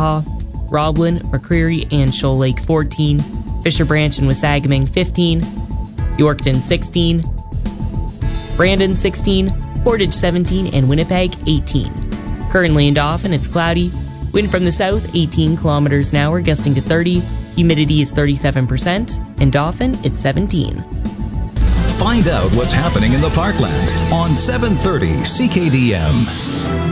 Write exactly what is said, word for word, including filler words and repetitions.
Tonopah, Roblin, McCreary, and Shoal Lake fourteen, Fisher Branch and Wasagaming fifteen, Yorkton sixteen, Brandon sixteen, Portage seventeen, and Winnipeg eighteen. Currently in Dauphin, it's cloudy. Wind from the south, eighteen kilometers an hour, gusting to thirty. Humidity is thirty-seven percent. In Dauphin, it's seventeen. Find out what's happening in the Parkland on seven thirty C K D M.